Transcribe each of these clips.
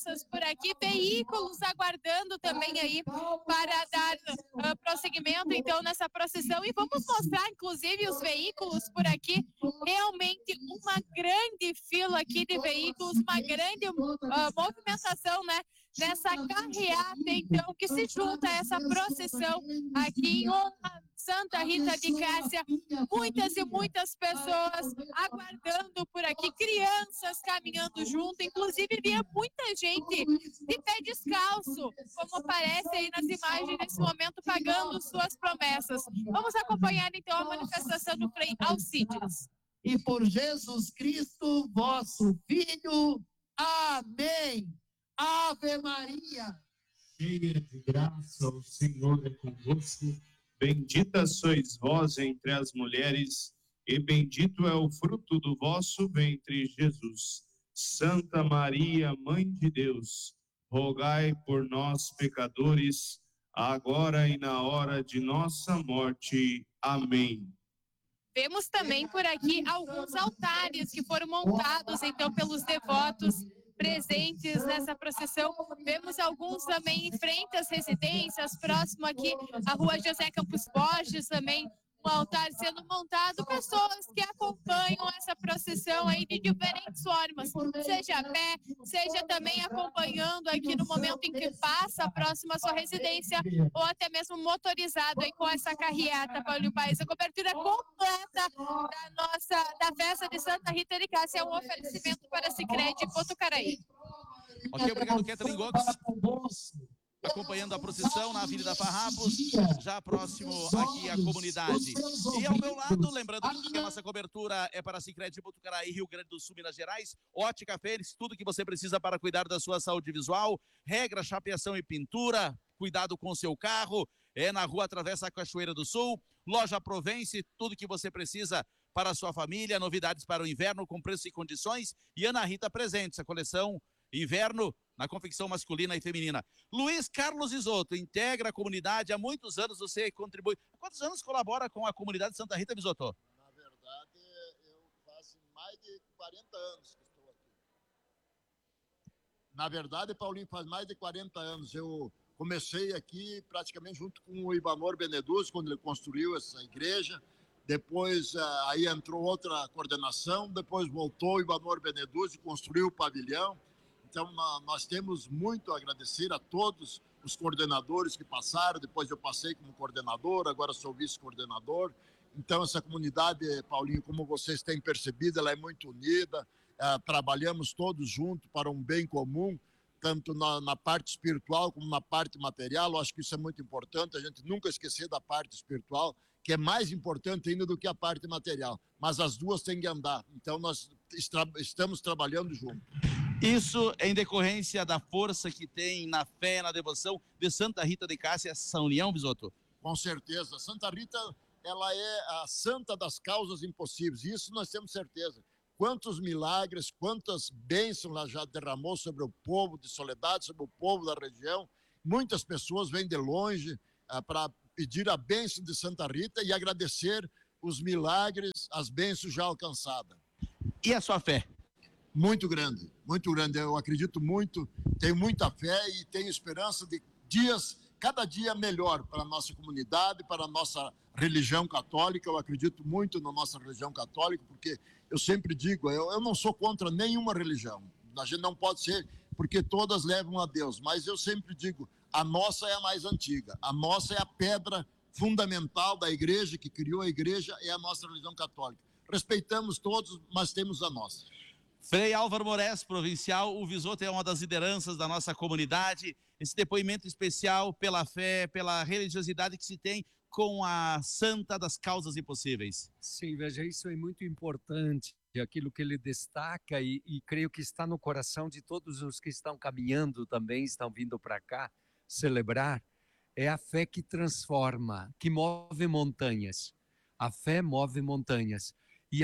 por aqui, veículos aguardando também aí para dar prosseguimento então nessa procissão, e vamos mostrar inclusive os veículos por aqui, realmente uma grande fila aqui de veículos, uma grande movimentação, né, nessa carreata então que se junta a essa procissão aqui em honra Santa Rita de Cássia, muitas e muitas pessoas aguardando por aqui, crianças caminhando junto, inclusive via muita gente de pé descalço, como aparece aí nas imagens nesse momento, pagando suas promessas. Vamos acompanhar então a manifestação do Frei Alcides. E por Jesus Cristo, vosso Filho. Amém. Ave Maria. Cheia de graça, o Senhor é convosco. Bendita sois vós entre as mulheres, e bendito é o fruto do vosso ventre, Jesus. Santa Maria, Mãe de Deus, rogai por nós, pecadores, agora e na hora de nossa morte. Amém. Vemos também por aqui alguns altares que foram montados então pelos devotos presentes nessa procissão. Vemos alguns também em frente às residências, próximo aqui à rua José Campos Borges, também um altar sendo montado, pessoas que acompanham essa procissão aí de diferentes formas, seja a pé, seja também acompanhando aqui no momento em que passa próximo à sua residência, ou até mesmo motorizado aí com essa carreata, Paulinho Paes. A cobertura completa da festa de Santa Rita de Cássia é um oferecimento para a Sicredi Botucaraí. Ok, obrigado, Kathleen Gox. Acompanhando a procissão na Avenida Farrapos, já próximo aqui à comunidade. E ao meu lado, lembrando que a nossa cobertura é para a Sicredi Botucaraí, Rio Grande do Sul, Minas Gerais, Ótica Fênix, tudo que você precisa para cuidar da sua saúde visual, regra, chapeação e pintura, cuidado com o seu carro, é na rua Travessa Cachoeira do Sul, Loja Provence, tudo que você precisa para a sua família, novidades para o inverno com preços e condições, e Ana Rita Presentes, a coleção Inverno na confecção masculina e feminina. Luiz Carlos Isotto, integra a comunidade há muitos anos, você contribui. Há quantos anos colabora com a comunidade de Santa Rita, Isotto? Na verdade, eu faço mais de 40 anos que estou aqui. Na verdade, Paulinho, faz mais de 40 anos. Eu comecei aqui praticamente junto com o Ivanor Beneduzzi, quando ele construiu essa igreja. Depois aí entrou outra coordenação, depois voltou o Ivanor Beneduzzi, construiu o pavilhão. Então, nós temos muito a agradecer a todos os coordenadores que passaram. Depois eu passei como coordenador, agora sou vice-coordenador. Então, essa comunidade, Paulinho, como vocês têm percebido, ela é muito unida. Trabalhamos todos juntos para um bem comum, tanto na parte espiritual como na parte material. Eu acho que isso é muito importante, a gente nunca esquecer da parte espiritual, que é mais importante ainda do que a parte material. Mas as duas têm que andar. Então, nós estamos trabalhando juntos. Isso em decorrência da força que tem na fé, na devoção de Santa Rita de Cássia, essa união, Bisotto? Com certeza. Santa Rita, ela é a santa das causas impossíveis. Isso nós temos certeza. Quantos milagres, quantas bênçãos ela já derramou sobre o povo de Soledade, sobre o povo da região. Muitas pessoas vêm de longe para pedir a bênção de Santa Rita e agradecer os milagres, as bênçãos já alcançadas. E a sua fé? Muito grande, muito grande. Eu acredito muito, tenho muita fé e tenho esperança de cada dia melhor para a nossa comunidade, para a nossa religião católica. Eu acredito muito na nossa religião católica, porque eu sempre digo, eu não sou contra nenhuma religião. A gente não pode ser, porque todas levam a Deus, mas eu sempre digo, a nossa é a mais antiga, a nossa é a pedra fundamental da igreja, que criou a igreja, é a nossa religião católica. Respeitamos todos, mas temos a nossa. Frei Álvaro Moraes, provincial, o Bisotto é uma das lideranças da nossa comunidade. Esse depoimento especial pela fé, pela religiosidade que se tem com a santa das causas impossíveis. Sim, veja, isso é muito importante, aquilo que ele destaca e creio que está no coração de todos os que estão caminhando também, estão vindo para cá celebrar, é a fé que transforma, que move montanhas. A fé move montanhas.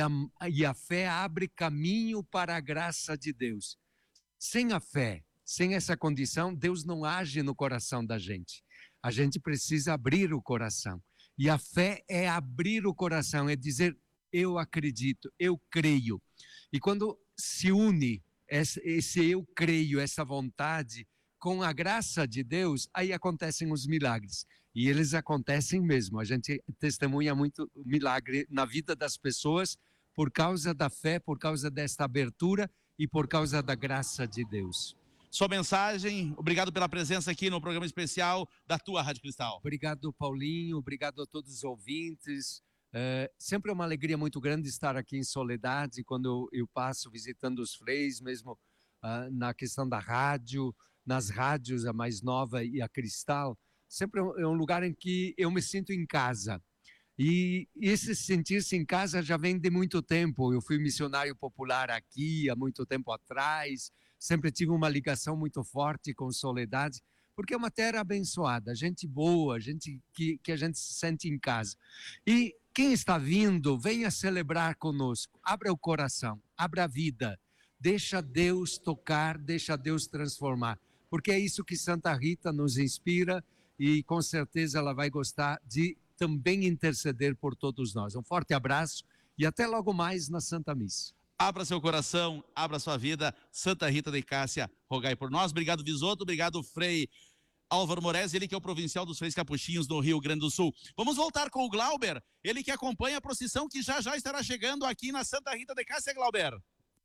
E a fé abre caminho para a graça de Deus. Sem a fé, sem essa condição, Deus não age no coração da gente. A gente precisa abrir o coração. E a fé é abrir o coração, é dizer, eu acredito, eu creio. E quando se une esse eu creio, essa vontade, com a graça de Deus, aí acontecem os milagres. E eles acontecem mesmo. A gente testemunha muito milagre na vida das pessoas por causa da fé, por causa desta abertura e por causa da graça de Deus. Sua mensagem, obrigado pela presença aqui no programa especial da tua Rádio Cristal. Obrigado, Paulinho, obrigado a todos os ouvintes. Sempre é uma alegria muito grande estar aqui em Soledade, quando eu passo visitando os freis, mesmo na questão da rádio, nas rádios, a mais nova e a Cristal. Sempre é um lugar em que eu me sinto em casa. E esse sentir-se em casa já vem de muito tempo. Eu fui missionário popular aqui há muito tempo atrás, sempre tive uma ligação muito forte com Soledade, porque é uma terra abençoada, gente boa, gente que a gente se sente em casa. E quem está vindo, venha celebrar conosco, abra o coração, abra a vida, deixa Deus tocar, deixa Deus transformar, porque é isso que Santa Rita nos inspira e com certeza ela vai gostar de também interceder por todos nós. Um forte abraço e até logo mais na Santa Missa. Abra seu coração, abra sua vida. Santa Rita de Cássia, rogai por nós. Obrigado, Visoto. Obrigado, Frei Álvaro Moraes, ele que é o provincial dos Freis Capuchinhos no Rio Grande do Sul. Vamos voltar com o Glauber, ele que acompanha a procissão que já estará chegando aqui na Santa Rita de Cássia, Glauber.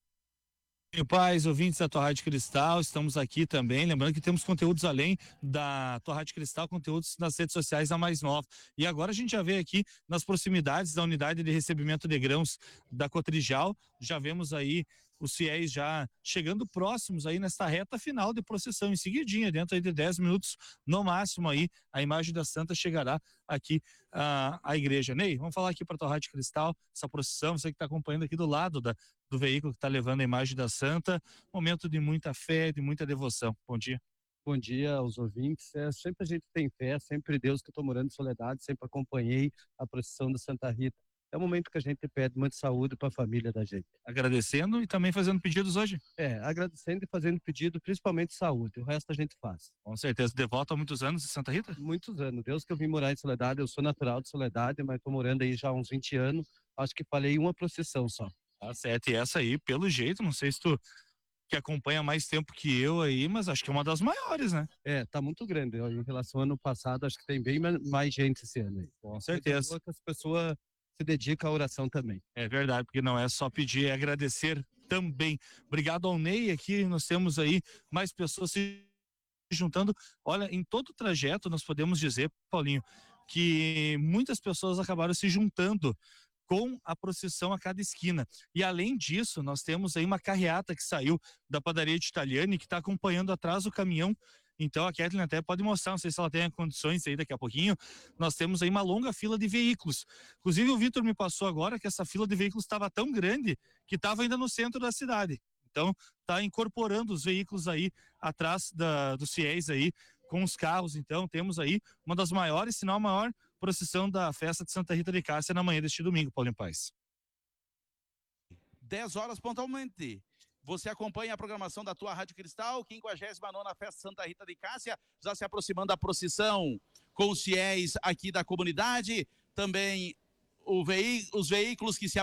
Paz, ouvintes da tua Rádio Cristal, estamos aqui também, lembrando que temos conteúdos além da tua Rádio Cristal, conteúdos nas redes sociais da Mais Nova. E agora a gente já vê aqui nas proximidades da unidade de recebimento de grãos da Cotrijal, já vemos aí os fiéis já chegando próximos aí nesta reta final de procissão, em seguidinha, dentro aí de 10 minutos no máximo aí, a imagem da Santa chegará aqui à igreja. Ney, vamos falar aqui para a tua Rádio Cristal, essa procissão, você que está acompanhando aqui do lado do veículo que está levando a imagem da Santa, momento de muita fé, de muita devoção. Bom dia. Bom dia aos ouvintes. Sempre a gente tem fé, sempre Deus, que eu estou morando em Soledade, sempre acompanhei a procissão da Santa Rita. É o momento que a gente pede muita saúde para a família da gente. Agradecendo e também fazendo pedidos hoje. Agradecendo e fazendo pedido, principalmente saúde. O resto a gente faz. Com certeza. Devoto há muitos anos em Santa Rita? Muitos anos. Deus que eu vim morar em Soledade, eu sou natural de Soledade, mas estou morando aí já há uns 20 anos. Acho que falei uma procissão só. Tá certo. E essa aí, pelo jeito, não sei se tu que acompanha mais tempo que eu aí, mas acho que é uma das maiores, né? Tá muito grande. Em relação ao ano passado, acho que tem bem mais gente esse ano aí. Com certeza. Que as pessoas se dedicam à oração também. É verdade, porque não é só pedir, é agradecer também. Obrigado ao Ney, aqui nós temos aí mais pessoas se juntando. Olha, em todo o trajeto nós podemos dizer, Paulinho, que muitas pessoas acabaram se juntando com a procissão a cada esquina. E além disso, nós temos aí uma carreata que saiu da padaria de Italiane, que está acompanhando atrás o caminhão. Então a Kathleen até pode mostrar, não sei se ela tem condições aí daqui a pouquinho. Nós temos aí uma longa fila de veículos. Inclusive o Vitor me passou agora que essa fila de veículos estava tão grande que estava ainda no centro da cidade. Então está incorporando os veículos aí atrás dos fiéis aí com os carros. Então temos aí uma das maiores, se não a maior, procissão da festa de Santa Rita de Cássia na manhã deste domingo, Paulinho Paes. 10 horas pontualmente. Você acompanha a programação da tua Rádio Cristal, 59ª Festa Santa Rita de Cássia, já se aproximando da procissão com os fiéis aqui da comunidade, também os veículos que se